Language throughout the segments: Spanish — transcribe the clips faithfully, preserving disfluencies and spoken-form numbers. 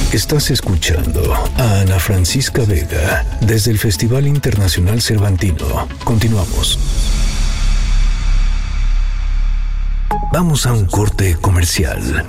Estás escuchando a Ana Francisca Vega desde el Festival Internacional Cervantino. Continuamos. Vamos a un corte comercial.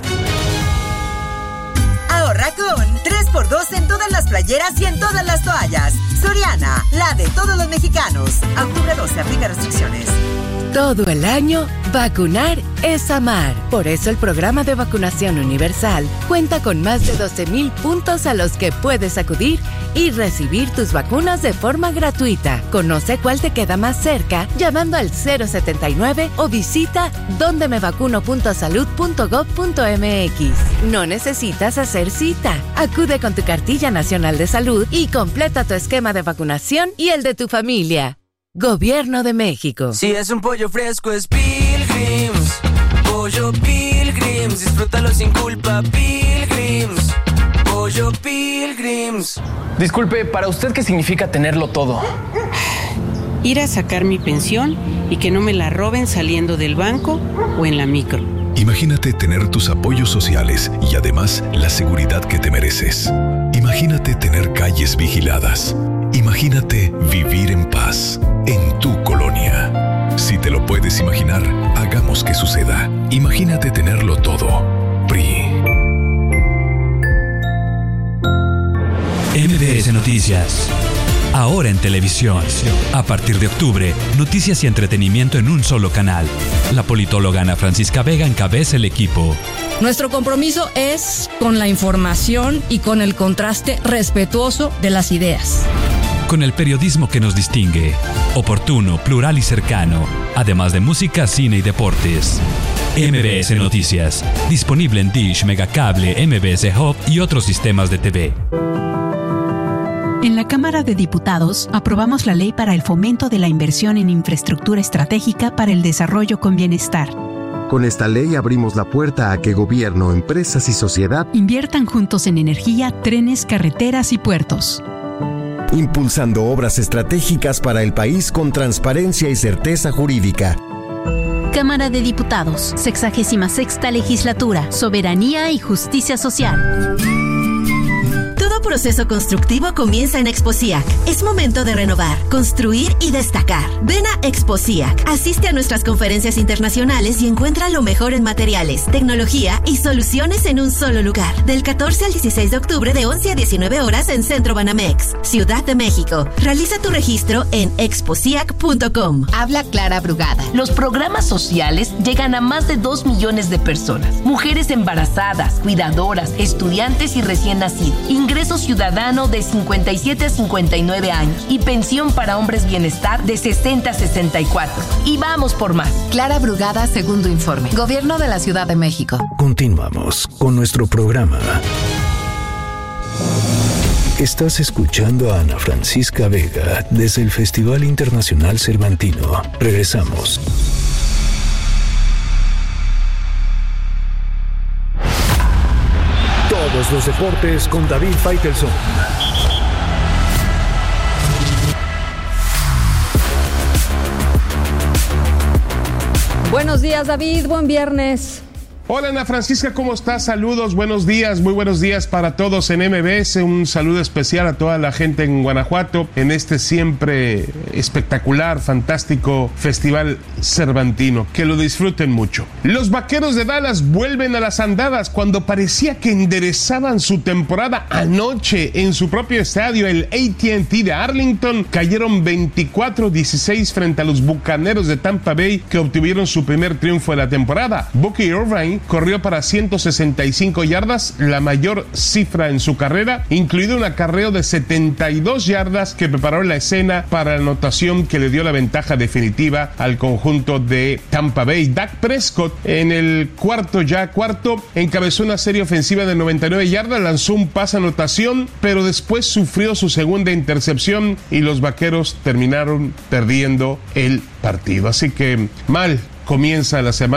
Ahorra con tres por dos en todas las playeras y en todas las toallas. Soriana, la de todos los mexicanos. A octubre doce, aplica restricciones. Todo el año, vacunar es amar. Por eso el programa de vacunación universal cuenta con más de doce mil puntos a los que puedes acudir y recibir tus vacunas de forma gratuita. Conoce cuál te queda más cerca llamando al cero setenta y nueve o visita donde me vacuno punto salud punto gob punto eme equis. No necesitas hacer cita. Acude con tu cartilla nacional de salud y completa tu esquema de vacunación y el de tu familia. Gobierno de México. Si es un pollo fresco es Pilgrims. Pollo Pilgrims, disfrútalo sin culpa. Pilgrims. Pollo Pilgrims. Disculpe, ¿para usted qué significa tenerlo todo? Ir a sacar mi pensión y que no me la roben saliendo del banco o en la micro. Imagínate tener tus apoyos sociales y además la seguridad que te mereces. Imagínate tener calles vigiladas. Imagínate vivir en paz en tu colonia. Si te lo puedes imaginar, hagamos que suceda. Imagínate tenerlo todo. P R I. M B S Noticias. Ahora en televisión. A partir de octubre, noticias y entretenimiento en un solo canal. La politóloga Ana Francisca Vega encabeza el equipo. Nuestro compromiso es con la información y con el contraste respetuoso de las ideas. Con el periodismo que nos distingue. Oportuno, plural y cercano. Además de música, cine y deportes. M B S Noticias. Disponible en Dish, Megacable, M B S Hub y otros sistemas de T V. En la Cámara de Diputados aprobamos la ley para el fomento de la inversión en infraestructura estratégica para el desarrollo con bienestar. Con esta ley abrimos la puerta a que gobierno, empresas y sociedad inviertan juntos en energía, trenes, carreteras y puertos. Impulsando obras estratégicas para el país con transparencia y certeza jurídica. Cámara de Diputados, sexagésima sexta legislatura, soberanía y justicia social. Todo proceso constructivo comienza en Exposiac. Es momento de renovar, construir y destacar. Ven a Exposiac. Asiste a nuestras conferencias internacionales y encuentra lo mejor en materiales, tecnología y soluciones en un solo lugar. Del catorce al dieciséis de octubre de once a diecinueve horas en Centro Banamex, Ciudad de México. Realiza tu registro en exposiac punto com. Habla Clara Brugada. Los programas sociales llegan a más de dos millones de personas. Mujeres embarazadas, cuidadoras, estudiantes y recién nacidos. Ingreso ciudadano de cincuenta y siete a cincuenta y nueve años y pensión para hombres bienestar de sesenta a sesenta y cuatro. Y vamos por más. Clara Brugada, segundo informe. Gobierno de la Ciudad de México. Continuamos con nuestro programa. Estás escuchando a Ana Francisca Vega desde el Festival Internacional Cervantino. Regresamos. Todos los deportes con David Faitelson. Buenos días, David. Buen viernes. Hola Ana Francisca, ¿cómo estás? Saludos, buenos días, muy buenos días para todos en M B S. Un saludo especial a toda la gente en Guanajuato en este siempre espectacular, fantástico Festival Cervantino. Que lo disfruten mucho. Los Vaqueros de Dallas vuelven a las andadas cuando parecía que enderezaban su temporada anoche en su propio estadio, el A T and T de Arlington. Cayeron veinticuatro a dieciséis frente a los Bucaneros de Tampa Bay, que obtuvieron su primer triunfo de la temporada. Bucky Irvine corrió para ciento sesenta y cinco yardas, la mayor cifra en su carrera, incluido un acarreo de setenta y dos yardas que preparó la escena para la anotación que le dio la ventaja definitiva al conjunto de Tampa Bay. Dak Prescott en el cuarto ya cuarto encabezó una serie ofensiva de noventa y nueve yardas, lanzó un pase anotación, pero después sufrió su segunda intercepción y los Vaqueros terminaron perdiendo el partido. Así que mal comienza la semana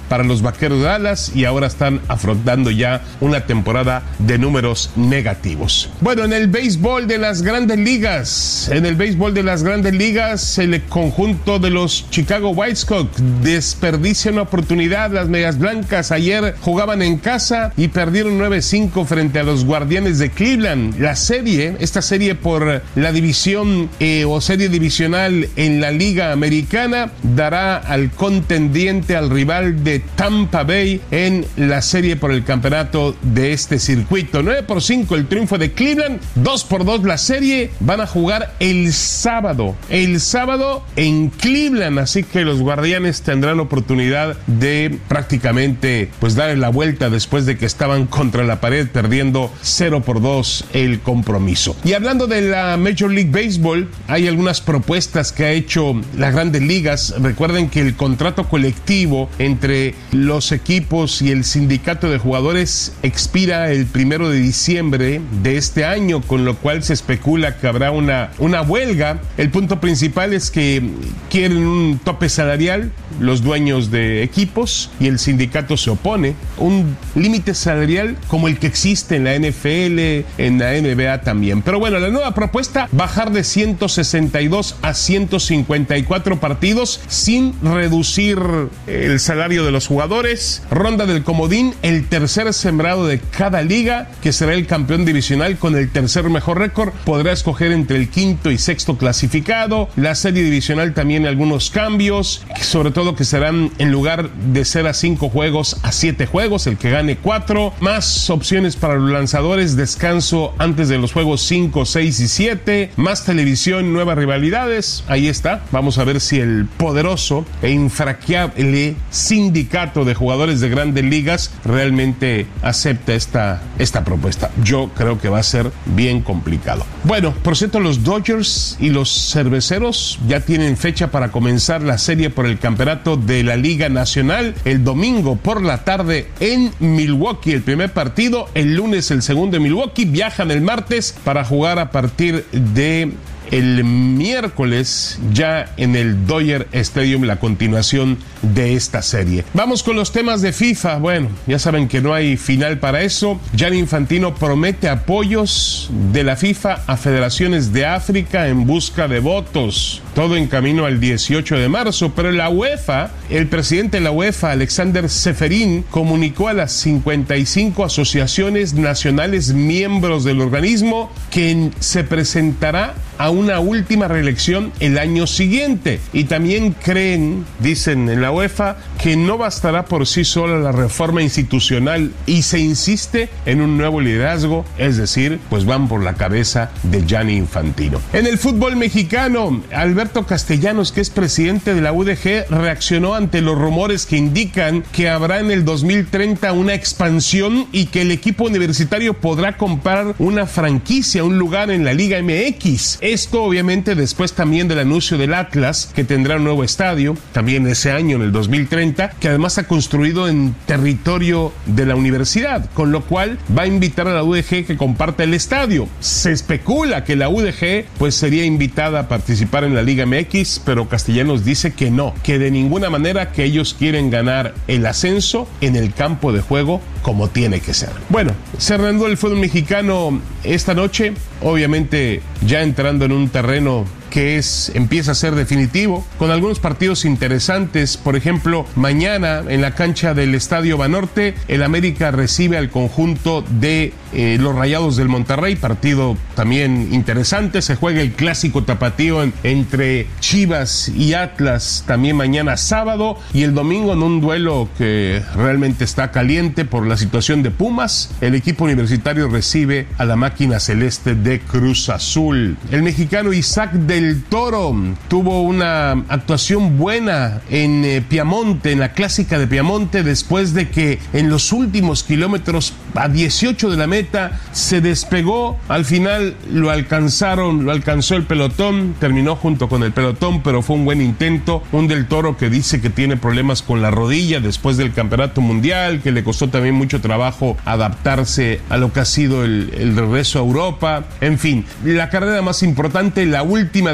para los Vaqueros de Dallas y ahora están afrontando ya una temporada de números negativos. Bueno, en el béisbol de las Grandes Ligas, en el béisbol de las Grandes Ligas, el conjunto de los Chicago White Sox desperdicia una oportunidad. Las Medias Blancas ayer jugaban en casa y perdieron nueve cinco frente a los Guardianes de Cleveland. La serie, esta serie por la división eh, o serie divisional en la Liga Americana, dará al contendiente, al rival de Tampa Bay en la serie por el campeonato de este circuito. nueve por cinco el triunfo de Cleveland, dos por dos la serie. Van a jugar el sábado, el sábado en Cleveland, así que los Guardianes tendrán oportunidad de prácticamente pues darle la vuelta después de que estaban contra la pared perdiendo cero por dos el compromiso. Y hablando de la Major League Baseball, hay algunas propuestas que ha hecho las Grandes Ligas. Recuerden que el contrato colectivo entre los equipos y el sindicato de jugadores expira el primero de diciembre de este año, con lo cual se especula que habrá una, una huelga. El punto principal es que quieren un tope salarial los dueños de equipos y el sindicato se opone. Un límite salarial como el que existe en la N F L, en la N B A también. Pero bueno, la nueva propuesta, bajar de ciento sesenta y dos a ciento cincuenta y cuatro partidos sin reducir el salario de los jugadores. Ronda del comodín, el tercer sembrado de cada liga, que será el campeón divisional con el tercer mejor récord, podrá escoger entre el quinto y sexto clasificado. La serie divisional también algunos cambios, sobre todo que serán en lugar de ser a cinco juegos a siete juegos, el que gane cuatro, más opciones para los lanzadores, descanso antes de los juegos cinco, seis y siete, más televisión, nuevas rivalidades. Ahí está, vamos a ver si el poderoso e infranqueable sindicato de jugadores de Grandes Ligas realmente acepta esta, esta propuesta. Yo creo que va a ser bien complicado. Bueno, por cierto, los Dodgers y los Cerveceros ya tienen fecha para comenzar la serie por el campeonato de la Liga Nacional el domingo por la tarde en Milwaukee. El primer partido, el lunes el segundo en Milwaukee. Viajan el martes para jugar a partir de el miércoles ya en el Dodger Stadium, la continuación de esta serie. Vamos con los temas de FIFA. Bueno, ya saben que no hay final para eso. Gianni Infantino promete apoyos de la FIFA a federaciones de África en busca de votos. Todo en camino al dieciocho de marzo, pero la UEFA, el presidente de la UEFA, Alexander Seferin, comunicó a las cincuenta y cinco asociaciones nacionales miembros del organismo que se presentará a una última reelección el año siguiente. Y también creen, dicen en la UEFA, que no bastará por sí sola la reforma institucional y se insiste en un nuevo liderazgo, es decir, pues van por la cabeza de Gianni Infantino. En el fútbol mexicano, Alberto Castellanos, que es presidente de la U D G, reaccionó ante los rumores que indican que habrá en el dos mil treinta una expansión y que el equipo universitario podrá comprar una franquicia, un lugar en la Liga M X. Esto obviamente después también del anuncio del Atlas, que tendrá un nuevo estadio, también ese año en el dos mil treinta, que además ha construido en territorio de la universidad, con lo cual va a invitar a la U D G que comparta el estadio. Se especula que la U D G pues sería invitada a participar en la Liga M X, pero Castellanos dice que no, que de ninguna manera, que ellos quieren ganar el ascenso en el campo de juego como tiene que ser. Bueno, cerrando el fútbol mexicano esta noche, obviamente ya entrando en un terreno que es, empieza a ser definitivo, con algunos partidos interesantes. Por ejemplo, mañana en la cancha del Estadio Banorte, el América recibe al conjunto de eh, los Rayados del Monterrey, partido también interesante. Se juega el clásico tapatío en, entre Chivas y Atlas también mañana sábado, y el domingo en un duelo que realmente está caliente por la situación de Pumas, el equipo universitario recibe a la máquina celeste de Cruz Azul. El mexicano Isaac del Toro tuvo una actuación buena en eh, Piamonte, en la clásica de Piamonte, después de que en los últimos kilómetros a dieciocho de la meta se despegó. Al final lo alcanzaron, lo alcanzó el pelotón, terminó junto con el pelotón, pero fue un buen intento. Un Del Toro que dice que tiene problemas con la rodilla después del campeonato mundial, que le costó también mucho trabajo adaptarse a lo que ha sido el, el regreso a Europa. En fin, la carrera más importante, la última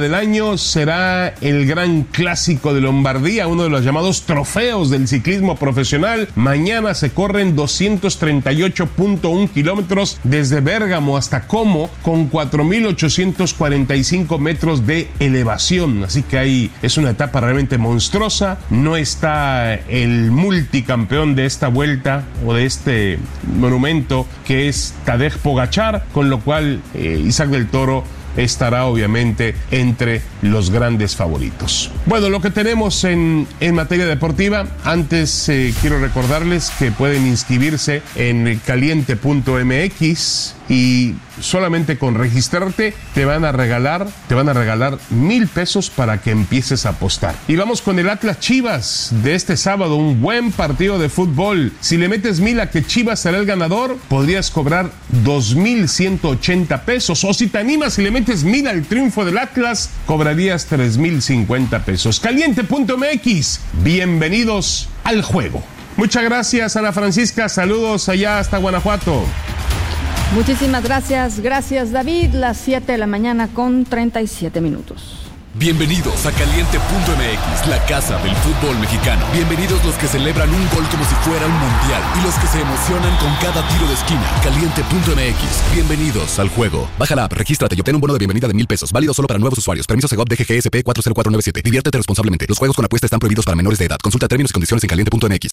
del año será el Gran Clásico de Lombardía, uno de los llamados trofeos del ciclismo profesional. Mañana se corren doscientos treinta y ocho punto uno kilómetros desde Bérgamo hasta Como, con cuatro mil ochocientos cuarenta y cinco metros de elevación. Así que ahí es una etapa realmente monstruosa. No está el multicampeón de esta vuelta o de este monumento, que es Tadej Pogačar, con lo cual eh, Isaac del Toro estará obviamente entre los grandes favoritos. Bueno, lo que tenemos en, en materia deportiva, antes eh, quiero recordarles que pueden inscribirse en caliente punto m x y solamente con registrarte te van a regalar, te van a regalar mil pesos para que empieces a apostar. Y vamos con el Atlas Chivas de este sábado, un buen partido de fútbol. Si le metes mil a que Chivas será el ganador, podrías cobrar dos mil ciento ochenta pesos. O si te animas y le metes mil al triunfo del Atlas, cobrarías tres mil cincuenta pesos. caliente punto m x, bienvenidos al juego. Muchas gracias, Ana Francisca. Saludos allá hasta Guanajuato. Muchísimas gracias, gracias David, las siete de la mañana con treinta y siete minutos. Bienvenidos a caliente punto m x, la casa del fútbol mexicano. Bienvenidos los que celebran un gol como si fuera un mundial y los que se emocionan con cada tiro de esquina. caliente punto m x, bienvenidos al juego. Baja la app, regístrate y obtén un bono de bienvenida de mil pesos, válido solo para nuevos usuarios. Permiso Segov D G G S P cuatro cero cuatro nueve siete. Diviértete responsablemente. Los juegos con apuesta están prohibidos para menores de edad. Consulta términos y condiciones en caliente punto m x.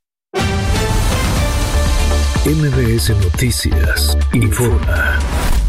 M B S Noticias informa.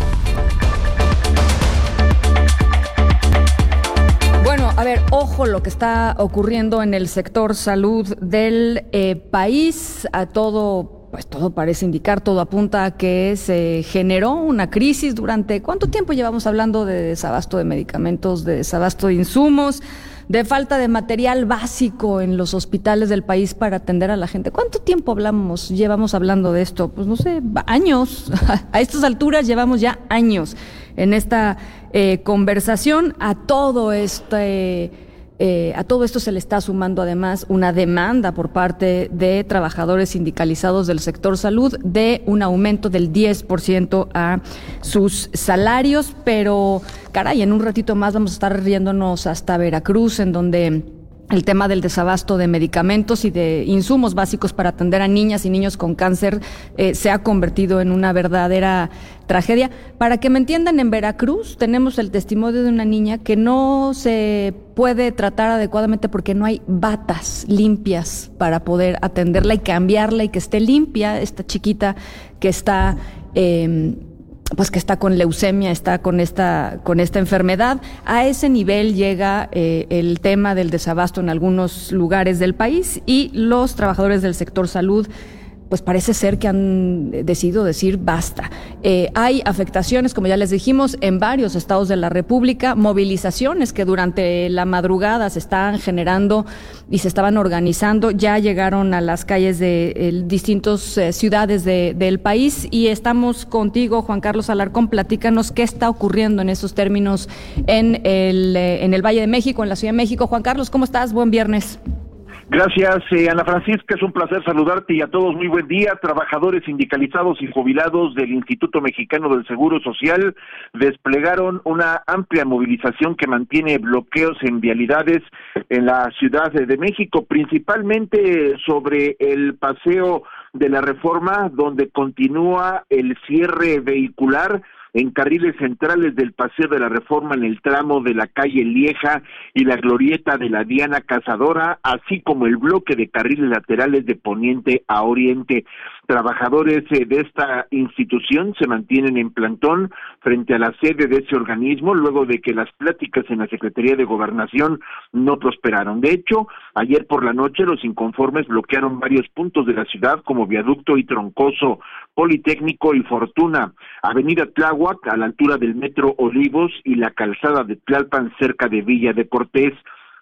Bueno, a ver, ojo lo que está ocurriendo en el sector salud del eh, país. A todo, pues todo parece indicar, todo apunta a que se generó una crisis durante... ¿Cuánto tiempo llevamos hablando de desabasto de medicamentos, de desabasto de insumos, de falta de material básico en los hospitales del país para atender a la gente? ¿Cuánto tiempo hablamos, llevamos hablando de esto? Pues no sé, años. A estas alturas llevamos ya años en esta eh, conversación. A todo este... Eh, a todo esto se le está sumando además una demanda por parte de trabajadores sindicalizados del sector salud de un aumento del diez por ciento a sus salarios, pero caray, en un ratito más vamos a estar riéndonos hasta Veracruz, en donde el tema del desabasto de medicamentos y de insumos básicos para atender a niñas y niños con cáncer eh, se ha convertido en una verdadera tragedia. Para que me entiendan, en Veracruz tenemos el testimonio de una niña que no se puede tratar adecuadamente porque no hay batas limpias para poder atenderla y cambiarla y que esté limpia esta chiquita que está... Eh, pues que está con leucemia, está con esta con esta enfermedad. A ese nivel llega eh, el tema del desabasto en algunos lugares del país, y los trabajadores del sector salud pues parece ser que han decidido decir basta. Eh, hay afectaciones, como ya les dijimos, en varios estados de la República, movilizaciones que durante la madrugada se estaban generando y se estaban organizando, ya llegaron a las calles de eh, distintas eh, ciudades de, del país, y estamos contigo, Juan Carlos Alarcón. Platícanos qué está ocurriendo en esos términos en el, eh, en el Valle de México, en la Ciudad de México. Juan Carlos, ¿cómo estás? Buen viernes. Gracias, eh, Ana Francisca, es un placer saludarte y a todos muy buen día. Trabajadores sindicalizados y jubilados del Instituto Mexicano del Seguro Social desplegaron una amplia movilización que mantiene bloqueos en vialidades en la Ciudad de México, principalmente sobre el Paseo de la Reforma, donde continúa el cierre vehicular en carriles centrales del Paseo de la Reforma, en el tramo de la calle Lieja y la glorieta de la Diana Cazadora, así como el bloque de carriles laterales de poniente a oriente. Trabajadores eh, de esta institución se mantienen en plantón frente a la sede de ese organismo, luego de que las pláticas en la Secretaría de Gobernación no prosperaron. De hecho, ayer por la noche los inconformes bloquearon varios puntos de la ciudad, como Viaducto y Troncoso, Politécnico y Fortuna, Avenida Tláhuac a la altura del Metro Olivos y la calzada de Tlalpan cerca de Villa de Cortés.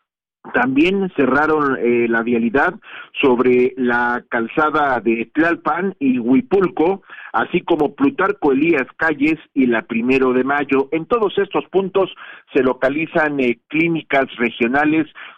También cerraron eh, la vialidad sobre la calzada de Tlalpan y Huipulco, así como Plutarco Elías Calles y la Primero de Mayo. En todos estos puntos se localizan eh, clínicas regionales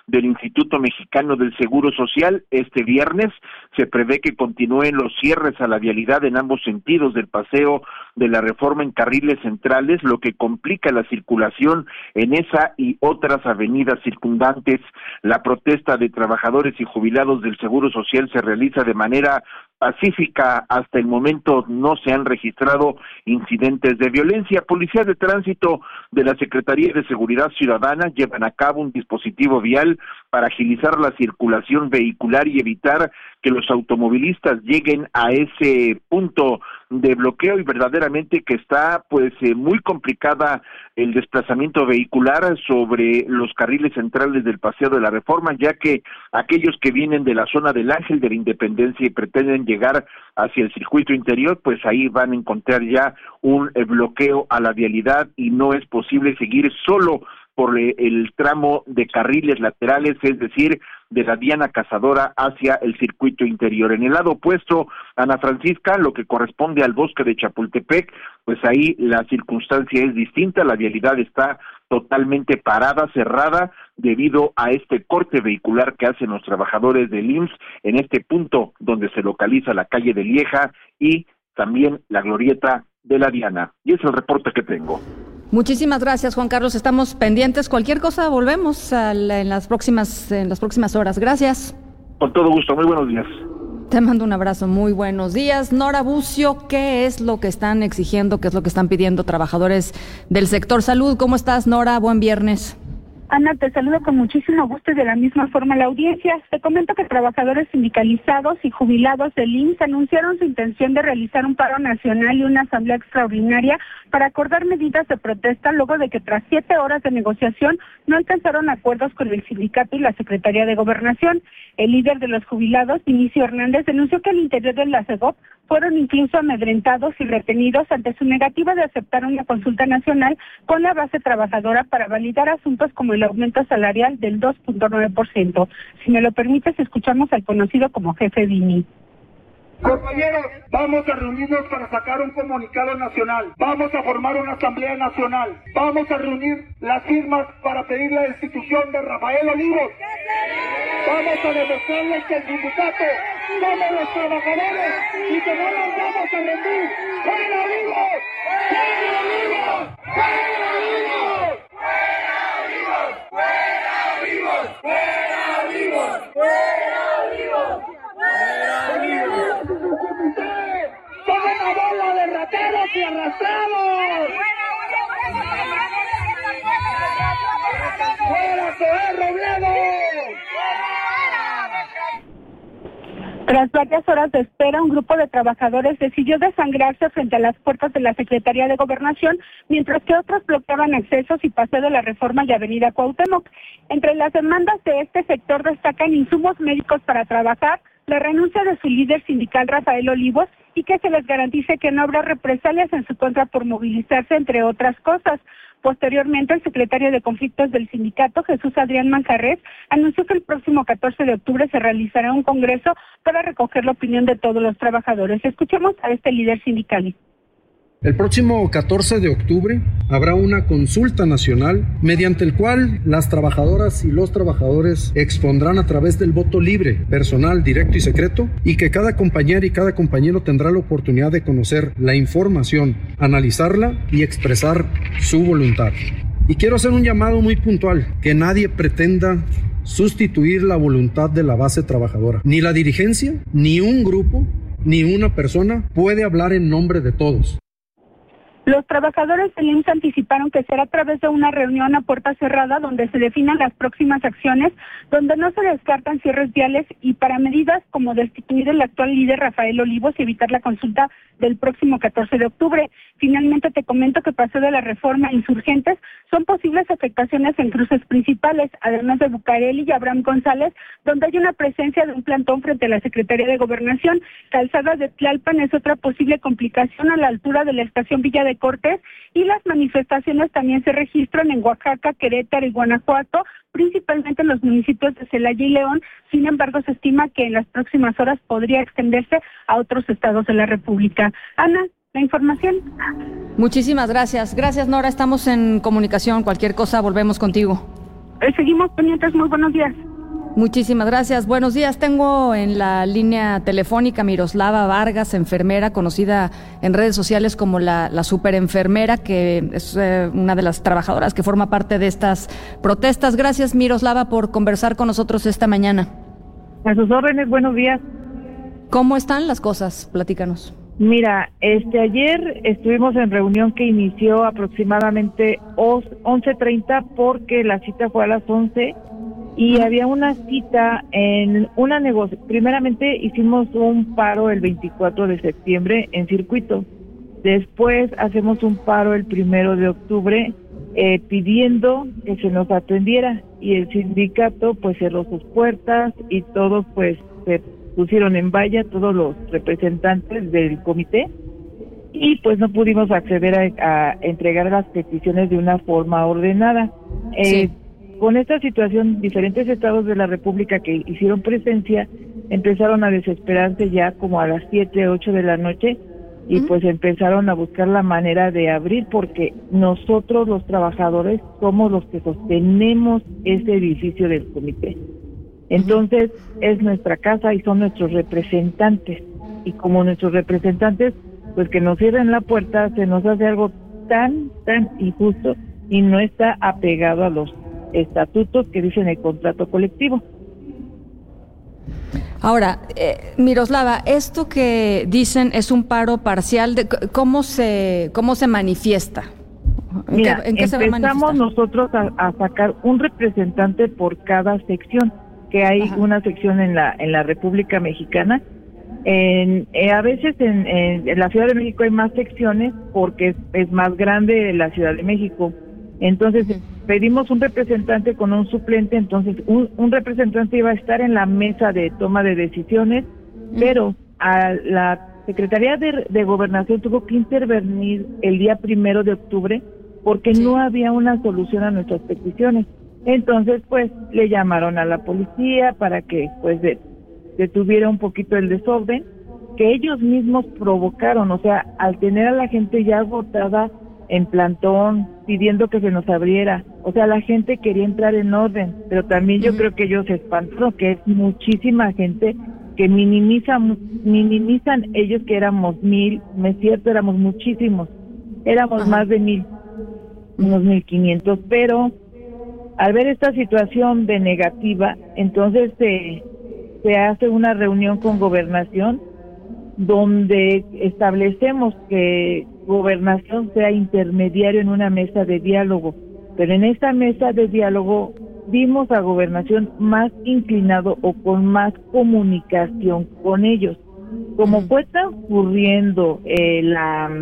del Instituto Mexicano del Seguro Social. Este viernes se prevé que continúen los cierres a la vialidad en ambos sentidos del Paseo de la Reforma en carriles centrales, lo que complica la circulación en esa y otras avenidas circundantes. La protesta de trabajadores y jubilados del Seguro Social se realiza de manera pacífica. Hasta el momento no se han registrado incidentes de violencia. Policías de tránsito de la Secretaría de Seguridad Ciudadana llevan a cabo un dispositivo vial para agilizar la circulación vehicular y evitar que los automovilistas lleguen a ese punto de bloqueo, y verdaderamente que está pues eh, muy complicada el desplazamiento vehicular sobre los carriles centrales del Paseo de la Reforma, ya que aquellos que vienen de la zona del Ángel de la Independencia y pretenden llegar hacia el circuito interior, pues ahí van a encontrar ya un eh, bloqueo a la vialidad y no es posible seguir solo por eh, el tramo de carriles laterales, es decir, de la Diana Cazadora hacia el circuito interior. En el lado opuesto, Ana Francisca, lo que corresponde al bosque de Chapultepec, pues ahí la circunstancia es distinta, la vialidad está totalmente parada, cerrada, debido a este corte vehicular que hacen los trabajadores del I M S S en este punto donde se localiza la calle de Lieja y también la glorieta de la Diana. Y es el reporte que tengo. Muchísimas gracias, Juan Carlos. Estamos pendientes. Cualquier cosa, volvemos a la, en las próximas en las próximas horas. Gracias. Con todo gusto. Muy buenos días. Te mando un abrazo. Muy buenos días. Nora Bucio, ¿qué es lo que están exigiendo? ¿Qué es lo que están pidiendo trabajadores del sector salud? ¿Cómo estás, Nora? Buen viernes. Ana, te saludo con muchísimo gusto y de la misma forma la audiencia. Te comento que trabajadores sindicalizados y jubilados del I M S S anunciaron su intención de realizar un paro nacional y una asamblea extraordinaria para acordar medidas de protesta luego de que tras siete horas de negociación no alcanzaron acuerdos con el sindicato y la Secretaría de Gobernación. El líder de los jubilados, Inicio Hernández, denunció que al interior de la SEGOP fueron incluso amedrentados y retenidos ante su negativa de aceptar una consulta nacional con la base trabajadora para validar asuntos como el aumento salarial del dos punto nueve por ciento. Si me lo permites, escuchamos al conocido como jefe Vini. Compañeros, vamos a reunirnos para sacar un comunicado nacional, vamos a formar una asamblea nacional, vamos a reunir las firmas para pedir la destitución de Rafael Olivos, vamos a demostrarles que el sindicato somos los trabajadores y que no nos vamos a rendir. ¡Fuera Olivos! ¡Fuera Olivos! ¡Fuera Olivos! ¡Fuera Olivos! ¡Fuera Olivos! ¡Fuera Olivos! ¡Fuera Olivos! ¡Son una bola de rateros y arrastrados! ¡Fuera Zoé Robledo! Tras varias horas de espera, un grupo de trabajadores decidió desangrarse frente a las puertas de la Secretaría de Gobernación, mientras que otros bloqueaban accesos y Paseo de la Reforma y Avenida Cuauhtémoc. Entre las demandas de este sector destacan insumos médicos para trabajar, la renuncia de su líder sindical Rafael Olivos y que se les garantice que no habrá represalias en su contra por movilizarse, entre otras cosas. Posteriormente, el secretario de Conflictos del sindicato, Jesús Adrián Manjarres, anunció que el próximo catorce de octubre se realizará un congreso para recoger la opinión de todos los trabajadores. Escuchemos a este líder sindical. El próximo catorce de octubre habrá una consulta nacional mediante el cual las trabajadoras y los trabajadores expondrán a través del voto libre, personal, directo y secreto, y que cada compañera y cada compañero tendrá la oportunidad de conocer la información, analizarla y expresar su voluntad. Y quiero hacer un llamado muy puntual, que nadie pretenda sustituir la voluntad de la base trabajadora. Ni la dirigencia, ni un grupo, ni una persona puede hablar en nombre de todos. Los trabajadores del I M S S anticiparon que será a través de una reunión a puerta cerrada donde se definan las próximas acciones, donde no se descartan cierres viales y para medidas como destituir el actual líder Rafael Olivos y evitar la consulta del próximo catorce de octubre. Finalmente te comento que Paseo de la Reforma e Insurgentes son posibles afectaciones en cruces principales, además de Bucareli y Abraham González, donde hay una presencia de un plantón frente a la Secretaría de Gobernación. Calzada de Tlalpan es otra posible complicación a la altura de la estación Villa de Cortés, y las manifestaciones también se registran en Oaxaca, Querétaro y Guanajuato, principalmente en los municipios de Celaya y León. Sin embargo, se estima que en las próximas horas podría extenderse a otros estados de la República. Ana, la información. Muchísimas gracias. Gracias, Nora. Estamos en comunicación. Cualquier cosa, volvemos contigo. Eh, seguimos pendientes, muy buenos días. Muchísimas gracias. Buenos días. Tengo en la línea telefónica Miroslava Vargas, enfermera, conocida en redes sociales como la, la superenfermera, que es eh, una de las trabajadoras que forma parte de estas protestas. Gracias, Miroslava, por conversar con nosotros esta mañana. A sus órdenes, buenos días. ¿Cómo están las cosas? Platícanos. Mira, este ayer estuvimos en reunión que inició aproximadamente once treinta porque la cita fue a las once. Y había una cita en una negociación. Primeramente hicimos un paro el veinticuatro de septiembre en circuito. Después hacemos un paro el primero de octubre eh, pidiendo que se nos atendiera. Y el sindicato pues cerró sus puertas y todos pues se pusieron en valla, todos los representantes del comité. Y pues no pudimos acceder a, a entregar las peticiones de una forma ordenada. Eh, sí. Con esta situación, diferentes estados de la República que hicieron presencia empezaron a desesperarse ya como a las siete, ocho de la noche y uh-huh. pues empezaron a buscar la manera de abrir porque nosotros los trabajadores somos los que sostenemos ese edificio del comité. Entonces uh-huh. es nuestra casa y son nuestros representantes y como nuestros representantes, pues que nos cierren la puerta se nos hace algo tan, tan injusto y no está apegado a los estatutos que dicen el contrato colectivo. Ahora, eh, Miroslava, esto que dicen es un paro parcial, de, ¿cómo se cómo se manifiesta? ¿En Mira, qué, en qué se va a empezamos nosotros a, a sacar un representante por cada sección, que hay Ajá. una sección en la en la República Mexicana. En, eh, a veces en, en, en la Ciudad de México hay más secciones porque es, es más grande la Ciudad de México. Entonces uh-huh. pedimos un representante con un suplente, entonces un, un representante iba a estar en la mesa de toma de decisiones, uh-huh. pero a la Secretaría de, de Gobernación tuvo que intervenir el día primero de octubre porque sí. no había una solución a nuestras peticiones. Entonces, pues, le llamaron a la policía para que, pues, de, detuviera un poquito el desorden que ellos mismos provocaron, o sea, al tener a la gente ya agotada en plantón, pidiendo que se nos abriera. O sea, la gente quería entrar en orden, pero también yo uh-huh. creo que ellos se espantaron, que es muchísima gente que minimiza, minimizan ellos que éramos mil, no es cierto, éramos muchísimos, éramos uh-huh. más de mil, unos mil quinientos, pero al ver esta situación de negativa, entonces se, se hace una reunión con Gobernación, donde establecemos que Gobernación sea intermediario en una mesa de diálogo, pero en esta mesa de diálogo vimos a Gobernación más inclinado o con más comunicación con ellos. Como fue transcurriendo eh, la,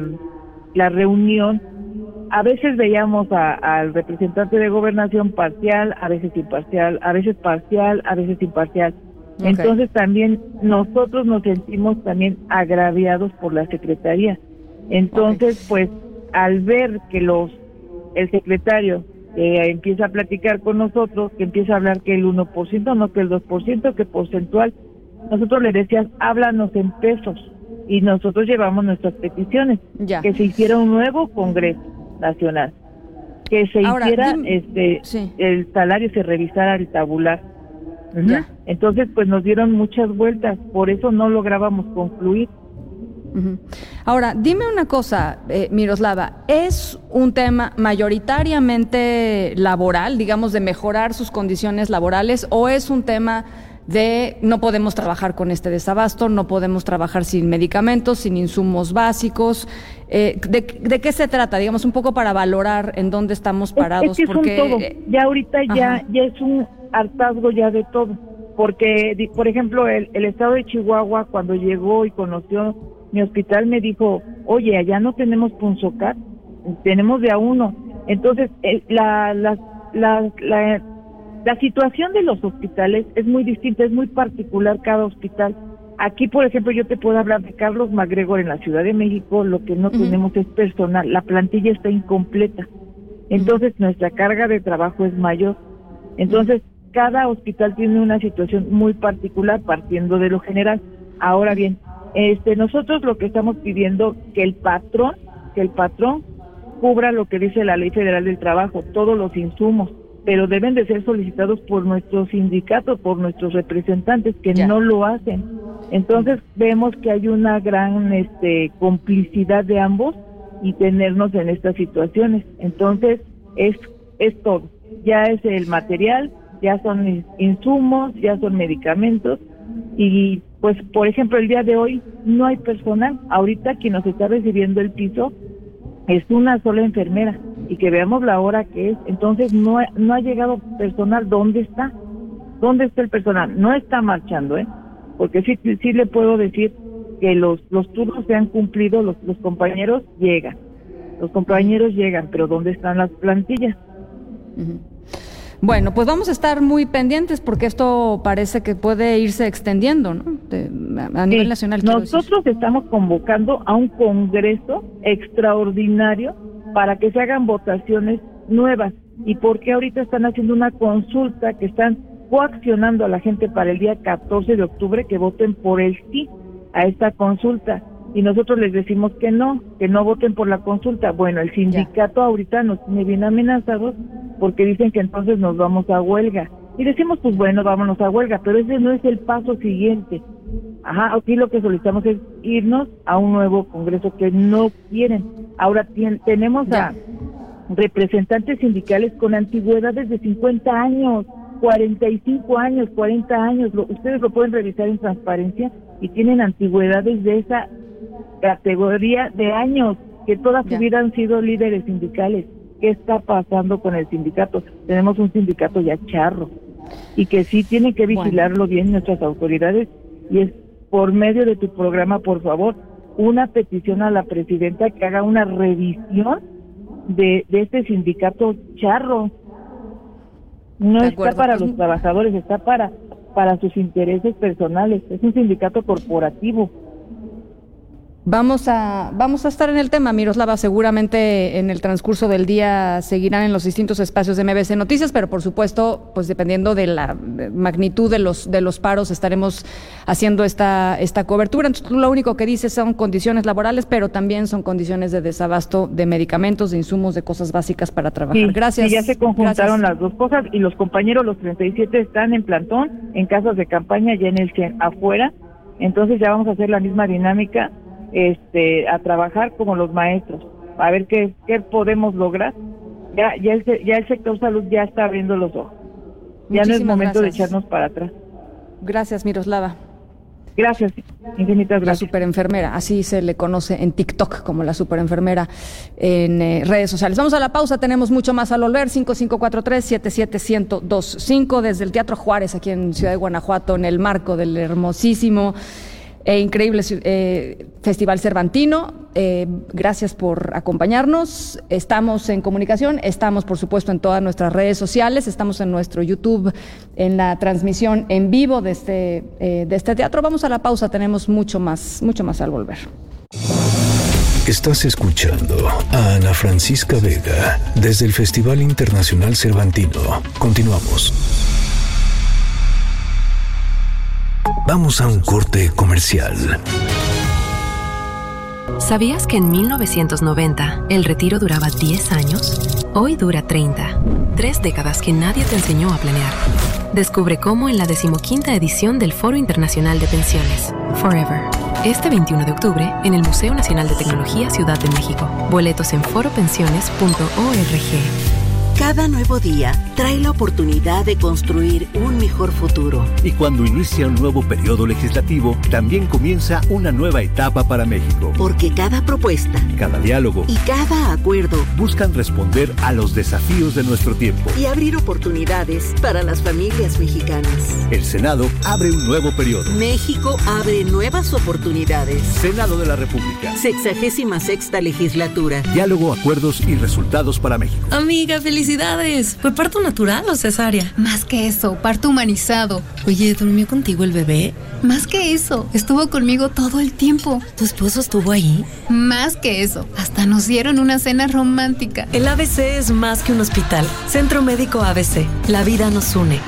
la reunión, a veces veíamos a, al representante de Gobernación parcial, a veces imparcial, a veces parcial, a veces imparcial. Okay. Entonces también nosotros nos sentimos también agraviados por la Secretaría. Entonces, okay. pues, al ver que los el secretario eh, empieza a platicar con nosotros, que empieza a hablar que el uno por ciento, no que el dos por ciento, que porcentual, nosotros le decíamos, háblanos en pesos, y nosotros llevamos nuestras peticiones, ya. que se hiciera un nuevo Congreso Nacional, que se Ahora, hiciera dime, este sí. el salario, se revisara el tabular. Uh-huh. Entonces, pues nos dieron muchas vueltas, por eso no lográbamos concluir. Uh-huh. Ahora, dime una cosa, eh, Miroslava, ¿es un tema mayoritariamente laboral, digamos, de mejorar sus condiciones laborales, o es un tema de no podemos trabajar con este desabasto, no podemos trabajar sin medicamentos, sin insumos básicos? Eh, ¿de, ¿De qué se trata? Digamos, un poco para valorar en dónde estamos parados. Es, es que porque es un todo. Ya ahorita ya, ya es un hartazgo ya de todo, porque, por ejemplo, el, el estado de Chihuahua, cuando llegó y conoció mi hospital, me dijo, oye, allá no tenemos Punzocat, tenemos de a uno. Entonces, el, la, la, la, la, la situación de los hospitales es muy distinta, es muy particular cada hospital. Aquí, por ejemplo, yo te puedo hablar de Carlos MacGregor en la Ciudad de México, lo que no uh-huh. tenemos es personal, la plantilla está incompleta. Entonces, uh-huh. nuestra carga de trabajo es mayor. Entonces, uh-huh. cada hospital tiene una situación muy particular, partiendo de lo general. Ahora bien, este nosotros lo que estamos pidiendo, que el patrón, que el patrón cubra lo que dice la Ley Federal del Trabajo, todos los insumos, pero deben de ser solicitados por nuestros sindicatos, por nuestros representantes, que ya no lo hacen. Entonces vemos que hay una gran este, complicidad de ambos y tenernos en estas situaciones. Entonces es, es todo, ya es el material, ya son insumos, ya son medicamentos y pues por ejemplo el día de hoy no hay personal. Ahorita quien nos está recibiendo el piso es una sola enfermera y que veamos la hora que es. Entonces no, no ha llegado personal. ¿Dónde está? ¿Dónde está el personal? No está marchando, ¿eh? Porque sí, sí le puedo decir que los, los turnos se han cumplido, los, los compañeros llegan, los compañeros llegan, pero ¿dónde están las plantillas? Uh-huh. Bueno, pues vamos a estar muy pendientes porque esto parece que puede irse extendiendo, ¿no? De, a nivel sí, nacional. Nosotros estamos convocando a un congreso extraordinario para que se hagan votaciones nuevas. ¿Y por qué ahorita están haciendo una consulta que están coaccionando a la gente para el día catorce de octubre que voten por el sí a esta consulta? Y nosotros les decimos que no, que no voten por la consulta. Bueno, el sindicato ya ahorita nos tiene bien amenazados porque dicen que entonces nos vamos a huelga. Y decimos, pues bueno, vámonos a huelga, pero ese no es el paso siguiente. Ajá, aquí lo que solicitamos es irnos a un nuevo congreso que no quieren. Ahora tien, tenemos ya a representantes sindicales con antigüedades de cincuenta años, cuarenta y cinco años, cuarenta años. Lo, ustedes lo pueden revisar en transparencia y tienen antigüedades de esa categoría de años, que todas ya hubieran sido líderes sindicales. ¿Qué está pasando con el sindicato? Tenemos un sindicato ya charro y que sí tienen que vigilarlo bueno. bien nuestras autoridades, y es por medio de tu programa, por favor, una petición a la presidenta que haga una revisión de, de este sindicato charro. No está para los trabajadores, está para, para sus intereses personales. Es un sindicato corporativo. Vamos a, vamos a estar en el tema, Miroslava. Seguramente en el transcurso del día seguirán en los distintos espacios de M B C Noticias, pero por supuesto, pues dependiendo de la magnitud de los de los paros, estaremos haciendo esta esta cobertura. Entonces, tú lo único que dices son condiciones laborales, pero también son condiciones de desabasto de medicamentos, de insumos, de cosas básicas para trabajar. Sí, gracias. Sí, ya se conjuntaron Gracias. las dos cosas, y los compañeros, los treinta y siete, están en plantón, en casas de campaña, ya en el C I E N afuera. Entonces ya vamos a hacer la misma dinámica, este a trabajar como los maestros, a ver qué, qué podemos lograr. Ya ya el, ya el sector salud ya está abriendo los ojos. Ya Muchísimas no es momento gracias. de echarnos para atrás. Gracias, Miroslava. Gracias, infinitas gracias. La superenfermera, así se le conoce en TikTok como la superenfermera en eh, redes sociales. Vamos a la pausa, tenemos mucho más al volver. Cinco cinco cuatro tres, siete siete uno cero dos cinco desde el Teatro Juárez, aquí en Ciudad de Guanajuato, en el marco del hermosísimo e increíble eh, Festival Cervantino. Eh, gracias por acompañarnos. Estamos en comunicación, estamos por supuesto en todas nuestras redes sociales, estamos en nuestro YouTube, en la transmisión en vivo de este, eh, de este teatro. Vamos a la pausa, tenemos mucho más, mucho más al volver. Estás escuchando a Ana Francisca Vega desde el Festival Internacional Cervantino. Continuamos. Vamos a un corte comercial. ¿Sabías que en mil novecientos noventa el retiro duraba diez años? Hoy dura treinta. Tres décadas que nadie te enseñó a planear. Descubre cómo en la decimoquinta edición del Foro Internacional de Pensiones, Forever. Este veintiuno de octubre en el Museo Nacional de Tecnología Ciudad de México. Boletos en foro pensiones punto org. Cada nuevo día trae la oportunidad de construir un mejor futuro. Y cuando inicia un nuevo periodo legislativo, también comienza una nueva etapa para México. Porque cada propuesta, cada diálogo y cada acuerdo buscan responder a los desafíos de nuestro tiempo y abrir oportunidades para las familias mexicanas. El Senado abre un nuevo periodo. México abre nuevas oportunidades. Senado de la República. Sexagésima sexta legislatura. Diálogo, acuerdos y resultados para México. Amiga, felicidades. ¿Fue parto natural o cesárea? Más que eso, parto humanizado. Oye, ¿durmió contigo el bebé? Más que eso, estuvo conmigo todo el tiempo. ¿Tu esposo estuvo ahí? Más que eso, hasta nos dieron una cena romántica. El A B C es más que un hospital. Centro Médico A B C. La vida nos une.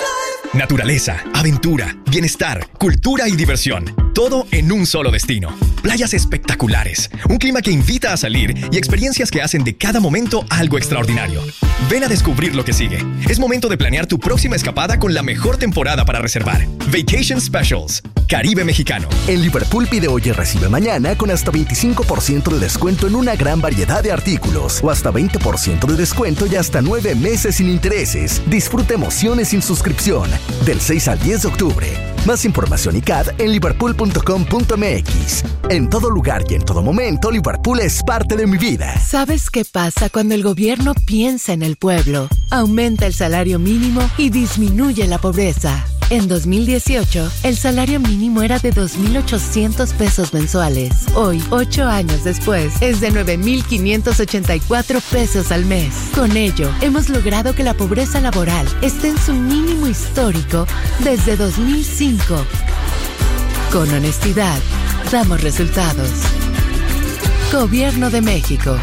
Naturaleza, aventura, bienestar, cultura y diversión. Todo en un solo destino. playas espectaculares, un clima que invita a salir y experiencias que hacen de cada momento algo extraordinario. Ven a descubrir lo que sigue. Es momento de planear tu próxima escapada con la mejor temporada para reservar. Vacation Specials, Caribe Mexicano. En Liverpool pide hoy y recibe mañana con hasta veinticinco por ciento de descuento en una gran variedad de artículos o hasta veinte por ciento de descuento y hasta nueve meses sin intereses. Disfruta emociones sin suscripción del seis al diez de octubre. Más información y C A D en liverpool punto com punto m x. En todo lugar y en todo momento, Liverpool es parte de mi vida. ¿Sabes qué pasa cuando el gobierno piensa en el pueblo? Aumenta el salario mínimo y disminuye la pobreza. En dos mil dieciocho, el salario mínimo era de dos mil ochocientos pesos mensuales. Hoy, ocho años después, es de nueve mil quinientos ochenta y cuatro pesos al mes. Con ello, hemos logrado que la pobreza laboral esté en su mínimo histórico desde dos mil cinco. Con honestidad, damos resultados. Gobierno de México.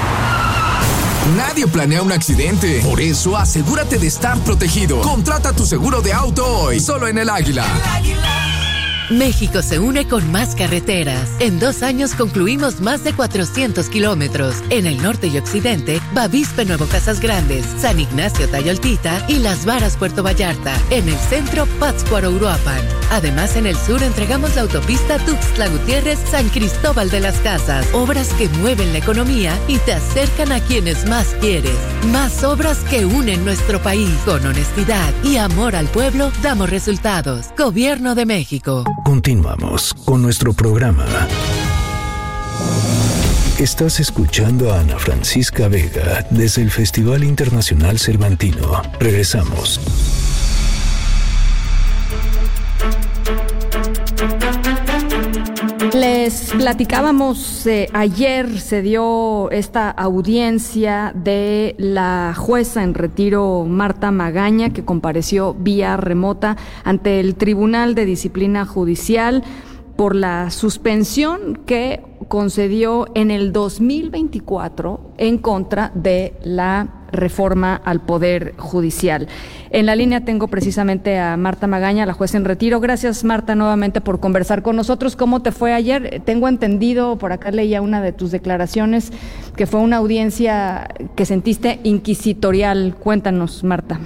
Nadie planea un accidente. Por eso, asegúrate de estar protegido. Contrata tu seguro de auto hoy, solo en El Águila. México se une con más carreteras. En dos años concluimos más de cuatrocientos kilómetros. En el norte y occidente, Bavispe Nuevo Casas Grandes, San Ignacio Tayoltita y Las Varas Puerto Vallarta. En el centro, Pátzcuaro Uruapan. Además, en el sur entregamos la autopista Tuxtla Gutiérrez San Cristóbal de las Casas. Obras que mueven la economía y te acercan a quienes más quieres. Más obras que unen nuestro país. Con honestidad y amor al pueblo, damos resultados. Gobierno de México. Continuamos con nuestro programa. Estás escuchando a Ana Francisca Vega desde el Festival Internacional Cervantino. Regresamos. Les platicábamos, eh, ayer se dio esta audiencia de la jueza en retiro Marta Magaña, que compareció vía remota ante el Tribunal de Disciplina Judicial por la suspensión que concedió en el dos mil veinticuatro en contra de la reforma al Poder Judicial. En la línea tengo precisamente a Marta Magaña, la jueza en retiro. Gracias, Marta, nuevamente por conversar con nosotros. ¿Cómo te fue ayer? Tengo entendido, por acá leía una de tus declaraciones, que fue una audiencia que sentiste inquisitorial. Cuéntanos, Marta.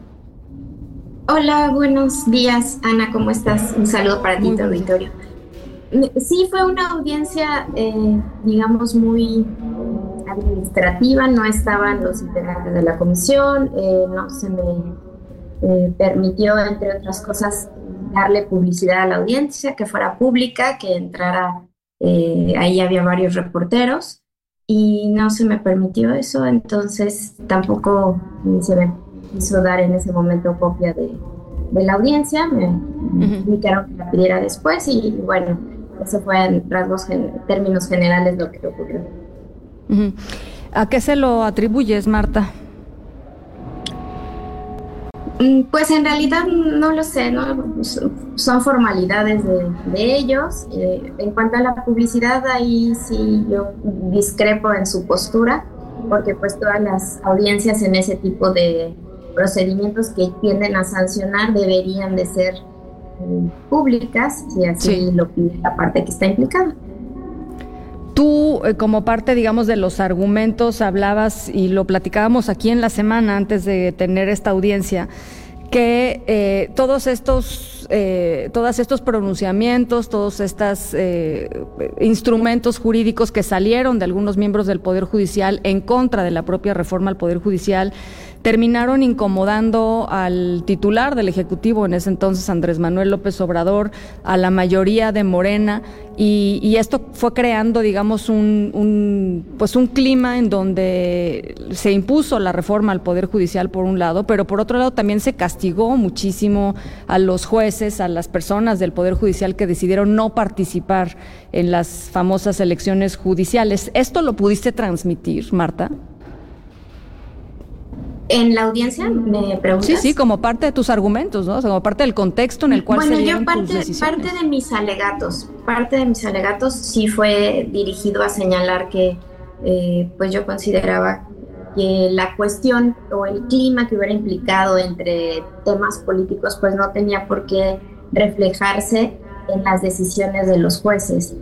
Hola, buenos días, Ana, ¿cómo estás? Un saludo para ti, tu auditorio. Sí, fue una audiencia, eh, digamos, muy administrativa, no estaban los integrantes de la comisión, eh, no se me eh, permitió, entre otras cosas, darle publicidad a la audiencia, que fuera pública, que entrara, eh, ahí había varios reporteros, y no se me permitió eso, entonces tampoco se me quiso dar en ese momento copia de, de la audiencia, me uh-huh. indicaron que la pidiera después, y bueno, eso fue en rasgos, en términos generales, lo que ocurrió. Uh-huh. ¿A qué se lo atribuyes, Marta? Pues en realidad no lo sé, ¿no? Son formalidades de, de ellos. Eh, en cuanto a la publicidad, ahí sí yo discrepo en su postura, porque pues todas las audiencias en ese tipo de procedimientos que tienden a sancionar deberían de ser eh, públicas, si así sí. lo pide la parte que está implicada. Tú, eh, como parte, digamos, de los argumentos, hablabas, y lo platicábamos aquí en la semana antes de tener esta audiencia, que eh, todos estos, eh, todos estos pronunciamientos, todos estos eh, instrumentos jurídicos que salieron de algunos miembros del Poder Judicial en contra de la propia reforma al Poder Judicial, terminaron incomodando al titular del Ejecutivo, en ese entonces Andrés Manuel López Obrador, a la mayoría de Morena, y, y esto fue creando, digamos, un, un, pues un clima en donde se impuso la reforma al Poder Judicial por un lado, pero por otro lado también se castigó muchísimo a los jueces, a las personas del Poder Judicial que decidieron no participar en las famosas elecciones judiciales. ¿Esto lo pudiste transmitir, Marta? ¿En la audiencia me preguntas? Sí, sí, como parte de tus argumentos, ¿no? O sea, como parte del contexto en el cual bueno, se dieron yo parte, tus decisiones. parte de mis alegatos, parte de mis alegatos sí fue dirigido a señalar que, eh, pues yo consideraba que la cuestión o el clima que hubiera implicado entre temas políticos, pues no tenía por qué reflejarse en las decisiones de los jueces.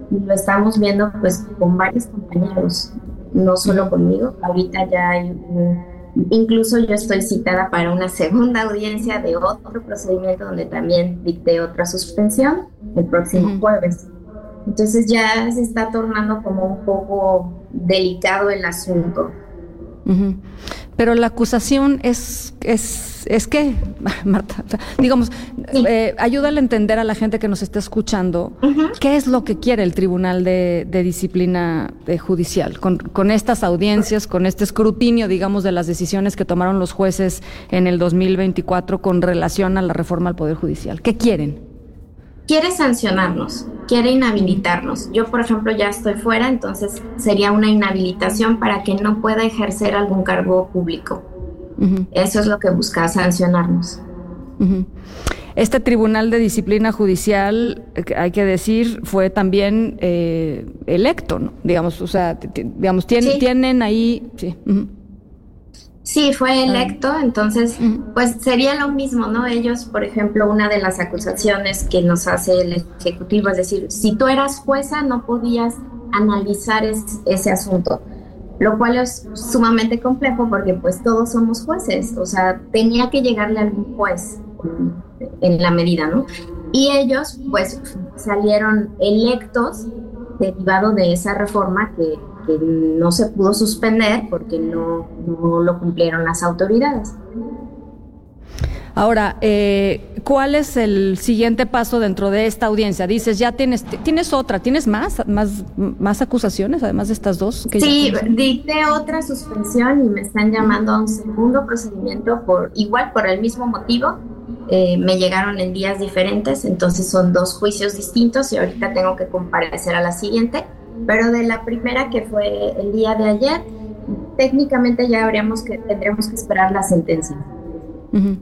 y lo estamos viendo pues con varios compañeros, no solo conmigo. Ahorita ya hay un, incluso yo estoy citada para una segunda audiencia de otro procedimiento donde también dicté otra suspensión el próximo uh-huh. jueves. Entonces ya se está tornando como un poco delicado el asunto. Uh-huh. Pero la acusación es, es, es que, Marta, o sea, digamos, sí. eh, ayúdale a entender a la gente que nos está escuchando uh-huh. qué es lo que quiere el Tribunal de, de Disciplina de Judicial con, con estas audiencias, con este escrutinio, digamos, de las decisiones que tomaron los jueces en el dos mil veinticuatro con relación a la reforma al Poder Judicial. ¿Qué quieren? Quiere sancionarnos, quiere inhabilitarnos. Yo, por ejemplo, ya estoy fuera, entonces sería una inhabilitación para que no pueda ejercer algún cargo público. Uh-huh. Eso es lo que busca, sancionarnos. Uh-huh. Este Tribunal de Disciplina Judicial, hay que decir, fue también eh, electo, ¿no? Digamos, o sea, t- t- digamos, tien- sí. tienen ahí... Sí. Uh-huh. Sí, fue electo, entonces pues sería lo mismo, ¿no? Ellos, por ejemplo, una de las acusaciones que nos hace el Ejecutivo es decir, si tú eras jueza no podías analizar es, ese asunto, lo cual es sumamente complejo porque pues todos somos jueces, o sea, tenía que llegarle a algún juez en la medida, ¿no? Y ellos pues salieron electos derivado de esa reforma que que no se pudo suspender porque no, no lo cumplieron las autoridades. Ahora, eh, ¿cuál es el siguiente paso dentro de esta audiencia? Dices, ya tienes tienes otra, ¿tienes más más más acusaciones además de estas dos? Que sí, dicté otra suspensión y me están llamando a un segundo procedimiento por igual por el mismo motivo. Eh, me llegaron en días diferentes, entonces son dos juicios distintos y ahorita tengo que comparecer a la siguiente. Pero de la primera, que fue el día de ayer, técnicamente ya habríamos que, tendríamos que esperar la sentencia. Uh-huh.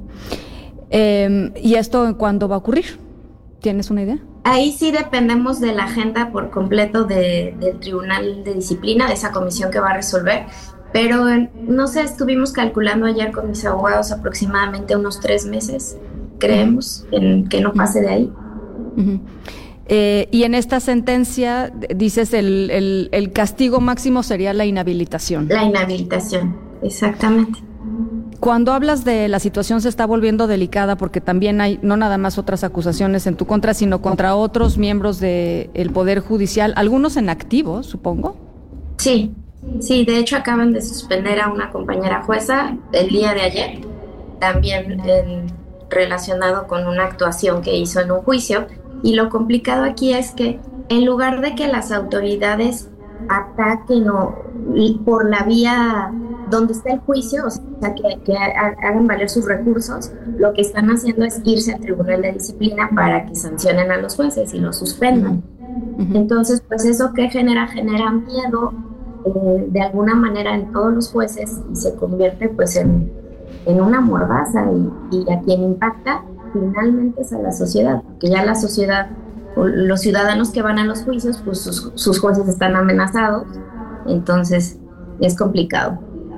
Eh, ¿Y esto cuándo va a ocurrir? ¿Tienes una idea? Ahí sí dependemos de la agenda por completo de, del Tribunal de Disciplina, de esa comisión que va a resolver. Pero no sé, estuvimos calculando ayer con mis abogados aproximadamente unos tres meses, creemos, en, que no pase de ahí. Uh-huh. Eh, y en esta sentencia dices el, el, el castigo máximo sería la inhabilitación. La inhabilitación, exactamente. Cuando hablas de la situación se está volviendo delicada porque también hay no nada más otras acusaciones en tu contra, sino contra otros miembros del Poder Judicial, algunos en activo, supongo. Sí, sí, de hecho acaban de suspender a una compañera jueza el día de ayer, también en, relacionado con una actuación que hizo en un juicio. Y lo complicado aquí es que en lugar de que las autoridades ataquen o por la vía donde está el juicio, o sea, que, que hagan valer sus recursos, lo que están haciendo es irse al Tribunal de Disciplina para que sancionen a los jueces y los suspendan. Uh-huh. Entonces, pues eso que genera, genera miedo eh, de alguna manera en todos los jueces y se convierte pues en, en una mordaza y, y a quien impacta finalmente es a la sociedad, porque ya la sociedad, los ciudadanos que van a los juicios, pues sus, sus jueces están amenazados, entonces es complicado.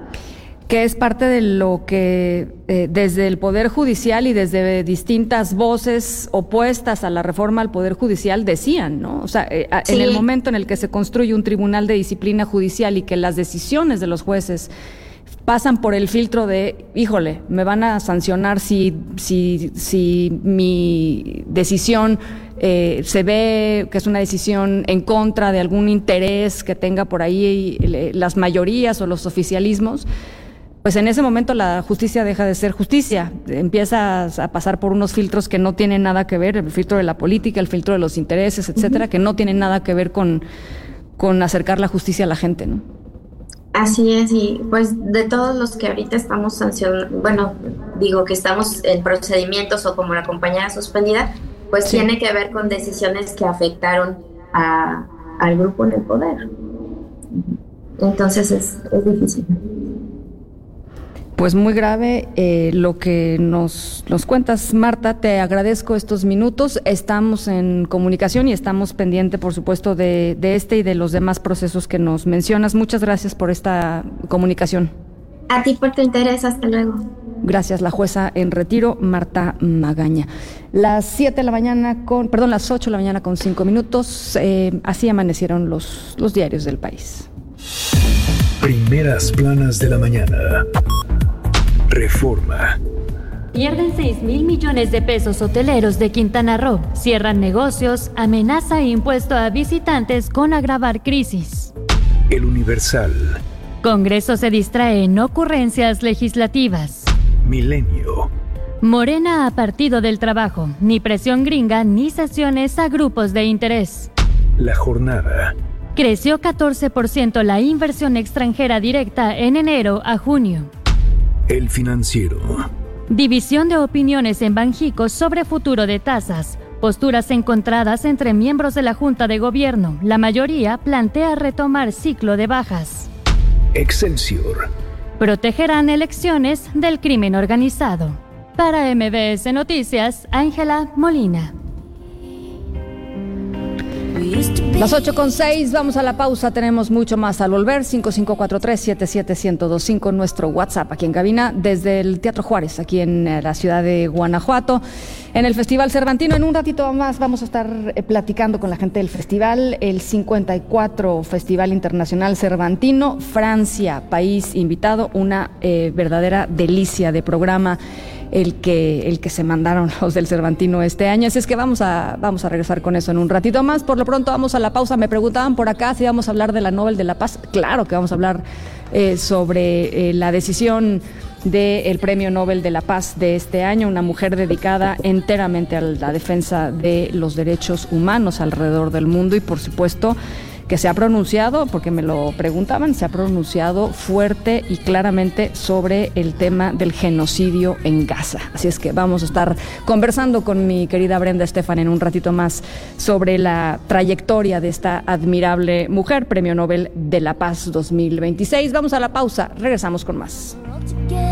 Que es parte de lo que eh, desde el Poder Judicial y desde distintas voces opuestas a la reforma al Poder Judicial decían, ¿no? O sea, eh, sí. En el momento en el que se construye un tribunal de disciplina judicial y que las decisiones de los jueces pasan por el filtro de, híjole, me van a sancionar si, si, si mi decisión eh, se ve que es una decisión en contra de algún interés que tenga por ahí eh, las mayorías o los oficialismos, pues en ese momento la justicia deja de ser justicia, empieza a pasar por unos filtros que no tienen nada que ver, el filtro de la política, el filtro de los intereses, etcétera, uh-huh. que no tienen nada que ver con, con acercar la justicia a la gente, ¿no? Así es, y pues de todos los que ahorita estamos sancionando, bueno, digo que estamos en procedimientos o como la compañera suspendida, pues sí. Tiene que ver con decisiones que afectaron a, al grupo en el poder. Entonces es, es difícil. Pues muy grave eh, lo que nos, nos cuentas, Marta. Te agradezco estos minutos. Estamos en comunicación y estamos pendientes, por supuesto, de, de este y de los demás procesos que nos mencionas. Muchas gracias por esta comunicación. A ti por tu interés. Hasta luego. Gracias, la jueza en retiro, Marta Magaña. Las siete de la mañana con, perdón, las ocho de la mañana con cinco minutos, eh, así amanecieron los, los diarios del país. Primeras planas de la mañana. Reforma. Pierden seis mil millones de pesos hoteleros de Quintana Roo. Cierran negocios, amenaza e impuesto a visitantes con agravar crisis. El Universal. Congreso se distrae en ocurrencias legislativas. Milenio. Morena a Partido del Trabajo. Ni presión gringa ni sesiones a grupos de interés. La Jornada. Creció catorce por ciento la inversión extranjera directa en enero a junio. El Financiero. División de opiniones en Banjico sobre futuro de tasas. Posturas encontradas entre miembros de la Junta de Gobierno. La mayoría plantea retomar ciclo de bajas. Excelsior. Protegerán elecciones del crimen organizado. Para M B S Noticias, Ángela Molina. Las ocho con seis, vamos a la pausa, tenemos mucho más al volver. Cinco cinco cuatro tres siete siete uno cero dos cinco, nuestro WhatsApp aquí en cabina, desde el Teatro Juárez, aquí en la ciudad de Guanajuato, en el Festival Cervantino. En un ratito más vamos a estar eh, platicando con la gente del festival, el cincuenta y cuatro Festival Internacional Cervantino, Francia, país invitado, una eh, verdadera delicia de programa el que, el que se mandaron los del Cervantino este año. Así es que vamos a, vamos a regresar con eso en un ratito más. Por lo pronto vamos a la pausa. Me preguntaban por acá si vamos a hablar de la Nobel de la Paz. Claro que vamos a hablar eh, sobre eh, la decisión del Premio Nobel de la Paz de este año, una mujer dedicada enteramente a la defensa de los derechos humanos alrededor del mundo y, por supuesto, que se ha pronunciado, porque me lo preguntaban, se ha pronunciado fuerte y claramente sobre el tema del genocidio en Gaza. Así es que vamos a estar conversando con mi querida Brenda Estefan en un ratito más sobre la trayectoria de esta admirable mujer, Premio Nobel de la Paz dos mil veintiséis. Vamos a la pausa, regresamos con más.